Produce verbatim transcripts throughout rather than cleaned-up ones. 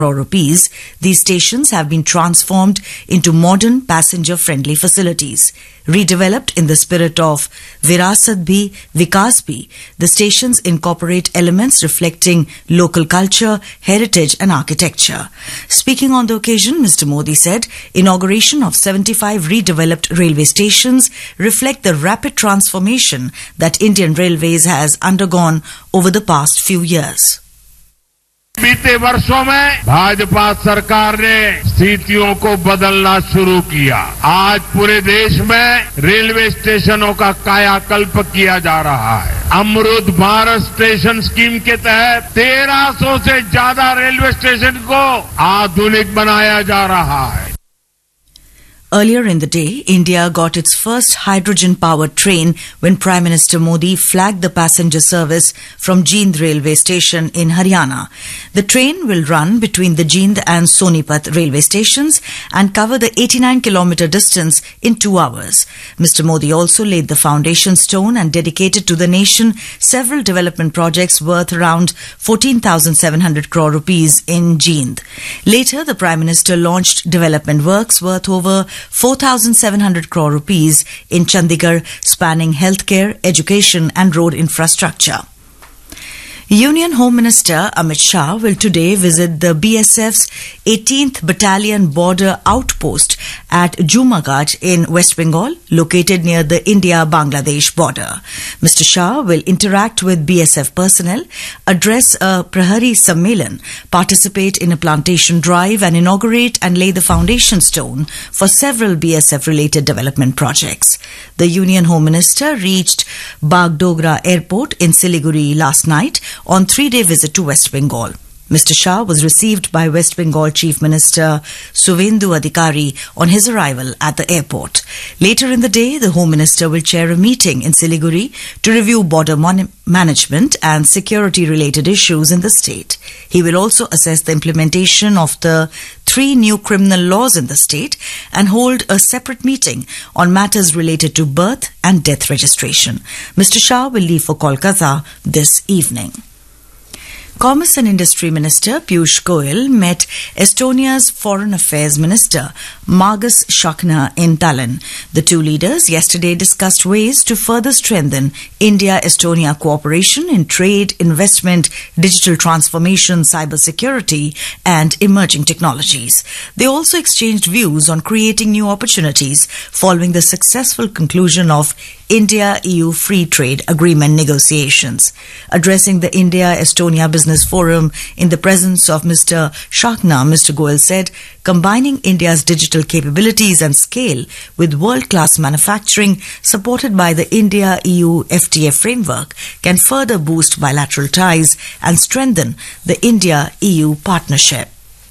crore rupees, these stations have been transformed into modern passenger-friendly facilities. Redeveloped in the spirit of Virasat Bhi, Vikas Bhi, the stations incorporate elements reflecting local culture, heritage and architecture. Speaking on the occasion, Mister Modi said, inauguration of seventy-five redeveloped railway stations reflect the rapid transformation that Indian Railways has undergone over the past few years. बीते वर्षों में भाजपा सरकार ने स्थितियों को बदलना शुरू किया। आज पूरे देश में रेलवे स्टेशनों का कायाकल्प किया जा रहा है। अमृत भारत स्टेशन स्कीम के तहत तेरह सौ से ज्यादा रेलवे स्टेशन को आधुनिक बनाया जा रहा है। Earlier in the day, India got its first hydrogen-powered train when Prime Minister Modi flagged the passenger service from Jind railway station in Haryana. The train will run between the Jind and Sonipat railway stations and cover the eighty-nine kilometre distance in two hours. Mister Modi also laid the foundation stone and dedicated to the nation several development projects worth around fourteen thousand seven hundred crore rupees in Jind. Later, the Prime Minister launched development works worth over four thousand seven hundred crore rupees in Chandigarh, spanning healthcare, education and road infrastructure. Union Home Minister Amit Shah will today visit the B S F's eighteenth Battalion Border Outpost at Jumagaj in West Bengal, located near the India-Bangladesh border. Mister Shah will interact with B S F personnel, address a Prahari Sammelan, participate in a plantation drive and inaugurate and lay the foundation stone for several B S F-related development projects. The Union Home Minister reached Bagdogra Airport in Siliguri last night on three-day visit to West Bengal. Mister Shah was received by West Bengal Chief Minister Suvendu Adhikari on his arrival at the airport. Later in the day, the Home Minister will chair a meeting in Siliguri to review border mon- management and security-related issues in the state. He will also assess the implementation of the three new criminal laws in the state and hold a separate meeting on matters related to birth and death registration. Mister Shah will leave for Kolkata this evening. Commerce and Industry Minister Piyush Goyal met Estonia's Foreign Affairs Minister Margus Šakna in Tallinn. The two leaders yesterday discussed ways to further strengthen India-Estonia cooperation in trade, investment, digital transformation, cybersecurity and emerging technologies. They also exchanged views on creating new opportunities following the successful conclusion of India-E U Free Trade Agreement negotiations. Addressing the India-Estonia Business Forum in the presence of Mister Šakna, Mister Goyal said, combining India's digital capabilities and scale with world-class manufacturing supported by the India-E U F T A framework can further boost bilateral ties and strengthen the India-E U partnership.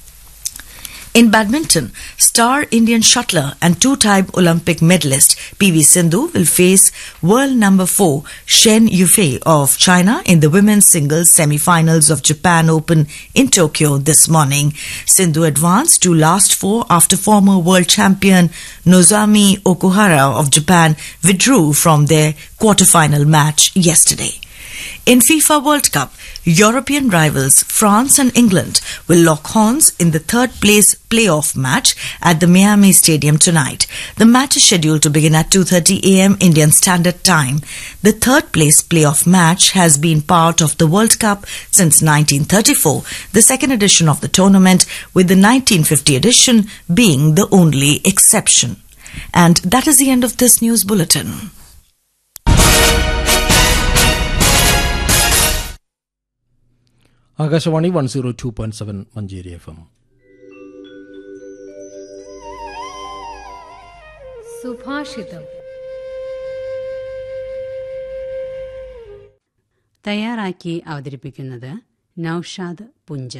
In badminton, star Indian shuttler and two-time Olympic medalist P V Sindhu will face world number four Shen Yufei of China in the women's singles semi-finals of Japan Open in Tokyo this morning. Sindhu advanced to last four after former world champion Nozomi Okuhara of Japan withdrew from their quarter-final match yesterday. In FIFA World Cup, European rivals France and England will lock horns in the third-place playoff match at the Miami Stadium tonight. The match is scheduled to begin at two thirty a.m. Indian Standard Time. The third-place playoff match has been part of the World Cup since nineteen thirty-four, the second edition of the tournament, with the nineteen fifty edition being the only exception. And that is the end of this news bulletin. Akashvani one zero two point seven Manjeri F M. സുഭാഷിതം തയ്യാറാക്കി അവതരിപ്പിക്കുന്നത് നൌഷാദ് പുഞ്ച.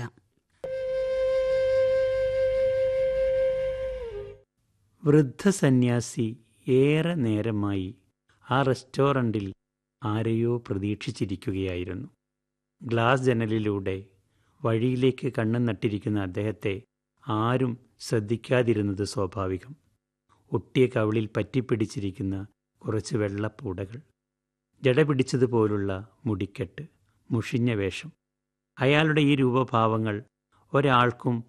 വൃദ്ധസന്യാസി ഏറെ നേരമായി ആ റെസ്റ്റോറൻറ്റിൽ ആരെയോ പ്രതീക്ഷിച്ചിരിക്കുകയായിരുന്നു. Glass ജനലിലൂടെ വഴിയിലേക്ക് കണ്ണും നട്ടിരിക്കുന്ന അദ്ദേഹത്തെ ആരും ശ്രദ്ധിക്കാതിരുന്നത് സ്വാഭാവികം. ഒട്ടിയ കവിളിൽ പറ്റിപ്പിടിച്ചിരിക്കുന്ന കുറച്ച് വെള്ളപ്പൂടകൾ, ജട പിടിച്ചതുപോലുള്ള മുടിക്കെട്ട്, മുഷിഞ്ഞ വേഷം. അയാളുടെ ഈ രൂപഭാവങ്ങൾ ഒരാൾക്കും